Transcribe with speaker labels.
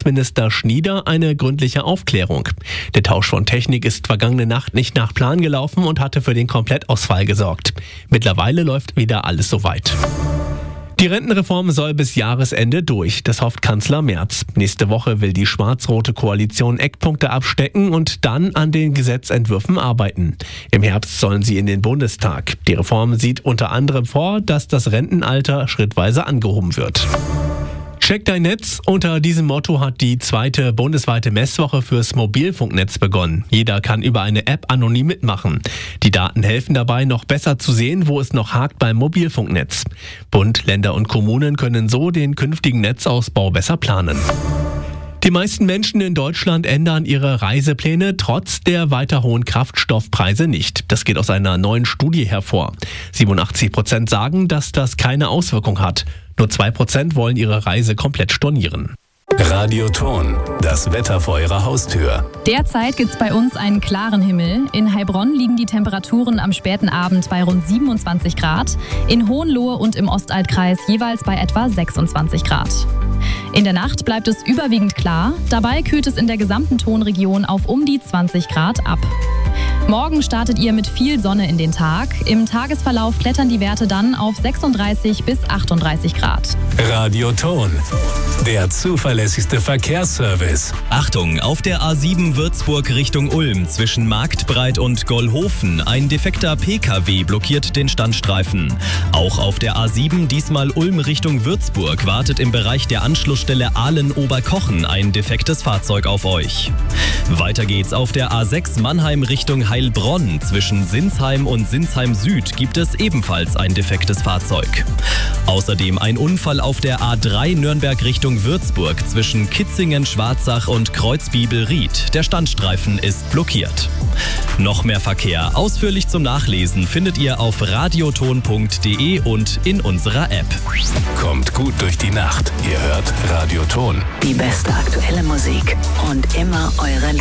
Speaker 1: Verkehrsminister Schnieder eine gründliche Aufklärung. Der Tausch von Technik ist vergangene Nacht nicht nach Plan gelaufen und hatte für den Komplettausfall gesorgt. Mittlerweile läuft wieder alles soweit. Die Rentenreform soll bis Jahresende durch, das hofft Kanzler Merz. Nächste Woche will die schwarz-rote Koalition Eckpunkte abstecken und dann an den Gesetzentwürfen arbeiten. Im Herbst sollen sie in den Bundestag. Die Reform sieht unter anderem vor, dass das Rentenalter schrittweise angehoben wird. Check dein Netz. Unter diesem Motto hat die zweite bundesweite Messwoche fürs Mobilfunknetz begonnen. Jeder kann über eine App anonym mitmachen. Die Daten helfen dabei, noch besser zu sehen, wo es noch hakt beim Mobilfunknetz. Bund, Länder und Kommunen können so den künftigen Netzausbau besser planen. Die meisten Menschen in Deutschland ändern ihre Reisepläne trotz der weiter hohen Kraftstoffpreise nicht. Das geht aus einer neuen Studie hervor. 87% sagen, dass das keine Auswirkung hat. Nur 2% wollen ihre Reise komplett stornieren.
Speaker 2: Radioton, das Wetter vor Ihrer Haustür.
Speaker 3: Derzeit gibt es bei uns einen klaren Himmel. In Heilbronn liegen die Temperaturen am späten Abend bei rund 27 Grad. In Hohenlohe und im Ostaltkreis jeweils bei etwa 26 Grad. In der Nacht bleibt es überwiegend klar. Dabei kühlt es in der gesamten Tonregion auf um die 20 Grad ab. Morgen startet ihr mit viel Sonne in den Tag. Im Tagesverlauf klettern die Werte dann auf 36 bis 38 Grad.
Speaker 2: Radioton, der zuverlässigste Verkehrsservice.
Speaker 4: Achtung, auf der A7 Würzburg Richtung Ulm zwischen Marktbreit und Gollhofen. Ein defekter PKW blockiert den Standstreifen. Auch auf der A7 diesmal Ulm Richtung Würzburg wartet im Bereich der Anschlussstelle Ahlen-Oberkochen ein defektes Fahrzeug auf euch. Weiter geht's auf der A6 Mannheim Richtung Heilbronn. Zwischen Sinsheim und Sinsheim Süd gibt es ebenfalls ein defektes Fahrzeug. Außerdem ein Unfall auf der A3 Nürnberg Richtung Würzburg zwischen Kitzingen, Schwarzach und Kreuzbibel-Ried. Der Standstreifen ist blockiert. Noch mehr Verkehr ausführlich zum Nachlesen findet ihr auf radioton.de und in unserer App.
Speaker 2: Kommt gut durch die Nacht. Ihr hört Radioton.
Speaker 5: Die beste aktuelle Musik und immer eure